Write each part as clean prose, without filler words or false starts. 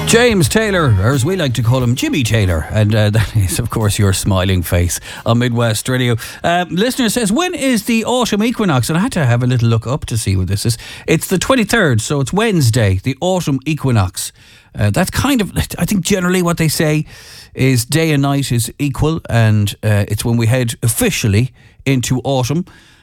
James Taylor, or as we like to call him, Jimmy Taylor. And that is, of course, your smiling face on Midwest Radio. Listener says, when is the autumn equinox? And I had to have a little look up to see what this is. It's the 23rd, so it's Wednesday, the autumn equinox. That's kind of, I think generally what they say is day and night is equal, and it's when we head officially into autumn.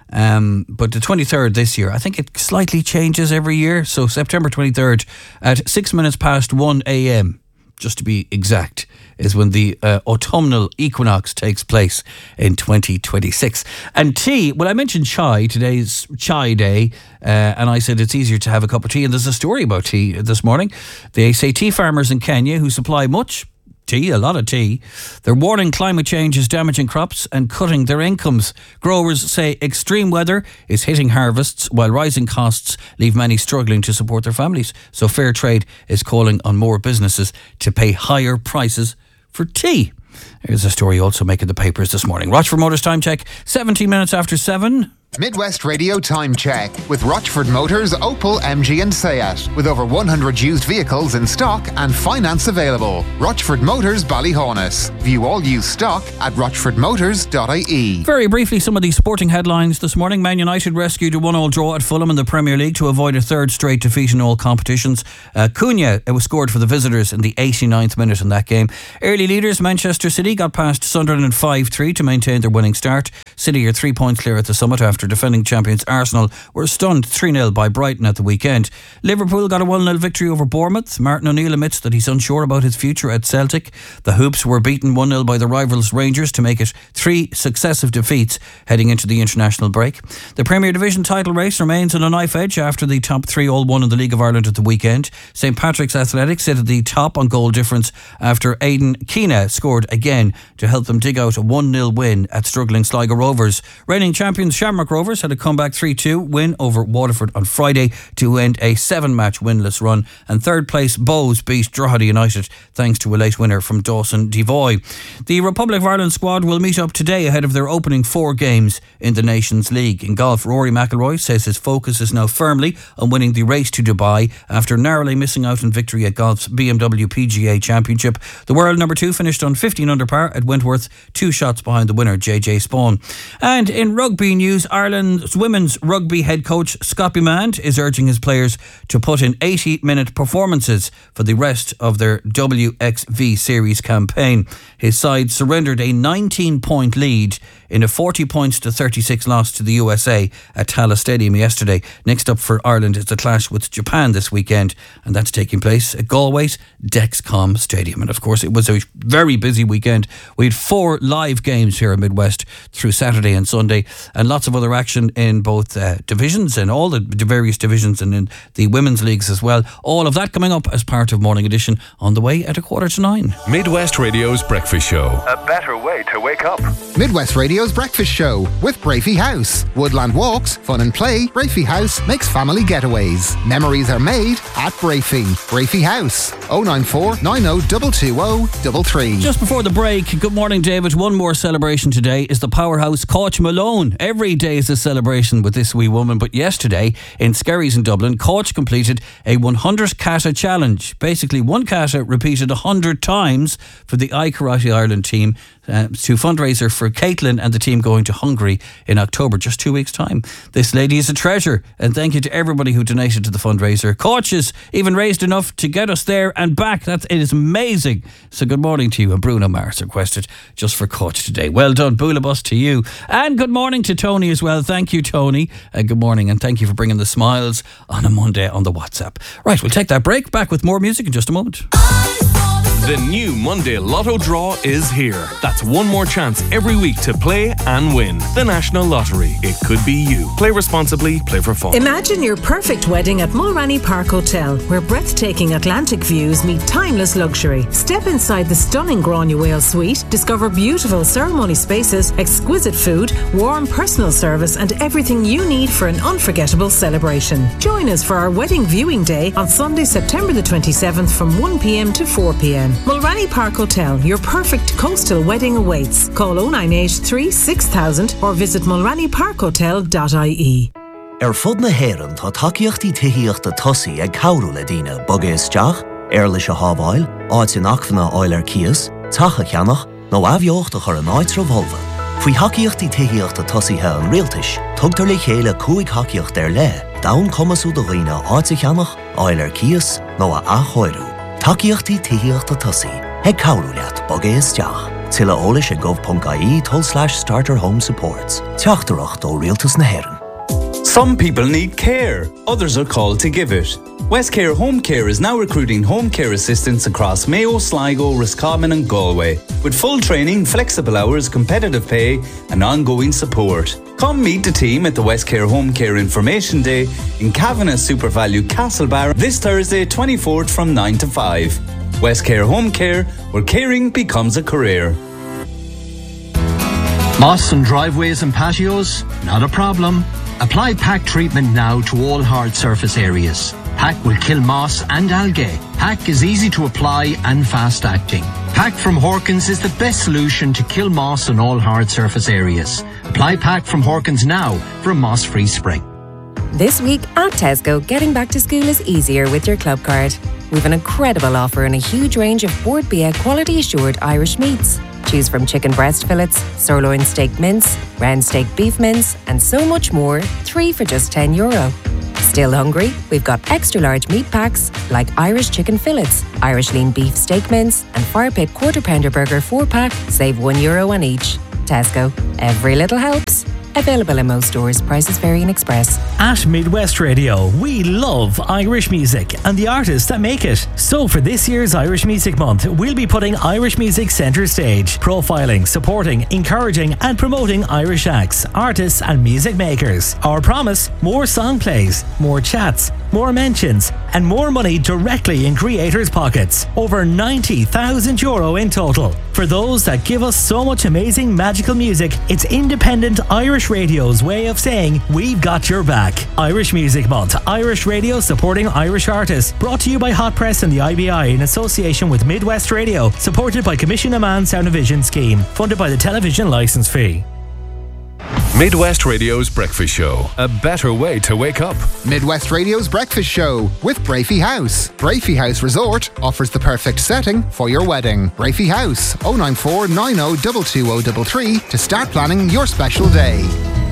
But the 23rd this year, I think it slightly changes every year. So September 23rd at 6 minutes past 1 a.m, just to be exact, is when the autumnal equinox takes place in 2026. And tea, well, I mentioned chai, today's chai day, and I said it's easier to have a cup of tea. And there's a story about tea this morning. They say tea farmers in Kenya who supply much tea, a lot of tea, they're warning climate change is damaging crops and cutting their incomes. Growers say extreme weather is hitting harvests while rising costs leave many struggling to support their families. So Fair Trade is calling on more businesses to pay higher prices for tea. There's a story also making the papers this morning. Rochford Motors time check, 17 minutes after 7. Midwest Radio time check with Rochford Motors, Opel, MG and Seat. With over 100 used vehicles in stock and finance available. Rochford Motors, Ballyhonus. View all used stock at rochfordmotors.ie. Very briefly, some of the sporting headlines this morning. Man United rescued a 1-1 draw at Fulham in the Premier League to avoid a third straight defeat in all competitions. Cunha was scored for the visitors in the 89th minute in that game. Early leaders, Manchester City got past Sunderland 5-3 to maintain their winning start. City are 3 points clear at the summit after defending champions Arsenal were stunned 3-0 by Brighton at the weekend. Liverpool got a 1-0 victory over Bournemouth. Martin O'Neill admits that he's unsure about his future at Celtic. The Hoops were beaten 1-0 by the rivals Rangers to make it 3 successive defeats heading into the international break. The Premier Division title race remains on a knife edge after the top 3 all won in the League of Ireland at the weekend. St Patrick's Athletic sit at the top on goal difference after Aidan Keena scored again to help them dig out a 1-0 win at struggling Sligo Rovers. Reigning champions Shamrock Rovers had a comeback 3-2 win over Waterford on Friday to end a 7-match winless run, and third place Bows beat Drogheda United thanks to a late winner from Dawson Devoy. The Republic of Ireland squad will meet up today ahead of their opening 4 games in the Nations League. In golf, Rory McIlroy says his focus is now firmly on winning the race to Dubai after narrowly missing out on victory at golf's BMW PGA Championship. The world number 2 finished on 15 under par at Wentworth, 2 shots behind the winner JJ Spawn. And in rugby news, Ireland's women's rugby head coach Scott Bemand is urging his players to put in 80-minute performances for the rest of their WXV series campaign. His side surrendered a 19-point lead in a 40 points to 36 loss to the USA at Tallaght Stadium yesterday. Next up for Ireland is the clash with Japan this weekend, and that's taking place at Galway's Dexcom Stadium. And of course, it was a very busy weekend. We had 4 live games here in Midwest through Saturday and Sunday, and lots of other action in both divisions and all the various divisions, and in the women's leagues as well. All of that coming up as part of Morning Edition on the way at 8:45. Midwest Radio's Breakfast Show. A better way to wake up. Midwest Radio's Breakfast Show with Brafey House. Woodland walks, fun and play. Brafey House makes family getaways. Memories are made at Brafey. Brafey House. 094 90 220 33. Just before the break, good morning, David. One more celebration today is the powerhouse Coach Malone. Every day is a celebration with this wee woman, but yesterday in Skerries in Dublin, Coach completed a 100 kata challenge. Basically, one kata repeated 100 times for the iKarate Ireland team to fundraiser for Caitlin and the team going to Hungary in October, just 2 weeks' time. This lady is a treasure, and thank you to everybody who donated to the fundraiser. Coaches even raised enough to get us there and back. It is amazing. So good morning to you. And Bruno Mars requested just for Coach today. Well done, Boolabus to you. And good morning to Tony as well. Thank you, Tony. Good morning, and thank you for bringing the smiles on a Monday on the WhatsApp. Right, we'll take that break. Back with more music in just a moment. The new Monday Lotto draw is here. That's one more chance every week to play and win. The National Lottery. It could be you. Play responsibly, play for fun. Imagine your perfect wedding at Mulranny Park Hotel, where breathtaking Atlantic views meet timeless luxury. Step inside the stunning Granuaile suite, discover beautiful ceremony spaces, exquisite food, warm personal service, and everything you need for an unforgettable celebration. Join us for our wedding viewing day on Sunday, September the 27th from 1 p.m. to 4 p.m. Mulranny Park Hotel, your perfect coastal wedding awaits. Call 0983 6000 or visit mulrannyparkhotel.ie. Fud na héireann tá takeíochtaí tithiíochta tosaí ag cabhrú le daoine bogéisteach, Eirlis a Hábháil, áit in achfana Euler Kias, Tacha Cheannach, nó Aviocht a chur an áit Volva. Fui haciachtí tíhíocht a tosíthe an rialtais, tugtar le chéile cúig haciacht le, dawn comasú do ghine áit a Cheannach, Euler Kias, nó a Choirú. Taciachtí tíhíocht a tosí, heag cawrúliat bog isteach. Tilla ólis a gov.ie/starter home supports. Teachtarach do rialtas na Héireann. Some people need care, others are called to give it. West Care Home Care is now recruiting home care assistants across Mayo, Sligo, Roscommon and Galway, with full training, flexible hours, competitive pay and ongoing support. Come meet the team at the West Care Home Care Information Day in Kavanagh SuperValue Castlebar this Thursday 24th from 9 to 5. West Care Home Care, where caring becomes a career. Moss and driveways and patios? Not a problem. Apply PAC treatment now to all hard surface areas. PAC will kill moss and algae. PAC is easy to apply and fast acting. PAC from Horkins is the best solution to kill moss on all hard surface areas. Apply PAC from Horkins now for a moss-free spring. This week at Tesco, getting back to school is easier with your club card. We've an incredible offer and a huge range of Bord Bia quality assured Irish meats. Choose from chicken breast fillets, sirloin steak mince, round steak beef mince, and so much more, 3 for just €10. Still hungry? We've got extra large meat packs like Irish chicken fillets, Irish lean beef steak mince, and Fire Pit quarter pounder burger 4-pack, save €1 on each. Tesco, every little helps. Available in most stores. Prices vary in Express. At Midwest Radio, we love Irish music and the artists that make it. So for this year's Irish Music Month, we'll be putting Irish music centre stage, profiling, supporting, encouraging and promoting Irish acts, artists and music makers. Our promise, more song plays, more chats, more mentions and more money directly in creators' pockets. Over €90,000 in total. For those that give us so much amazing magical music, it's independent Irish radio's way of saying we've got your back. Irish Music Month, Irish Radio supporting Irish artists. Brought to you by Hot Press and the IBI in association with Midwest Radio. Supported by Commission Amman Sound and Vision Scheme. Funded by the television licence fee. Midwest Radio's Breakfast Show. A better way to wake up. Midwest Radio's Breakfast Show with Brafey House. Brafey House Resort offers the perfect setting for your wedding. Brafey House, 094 90 22033 to start planning your special day.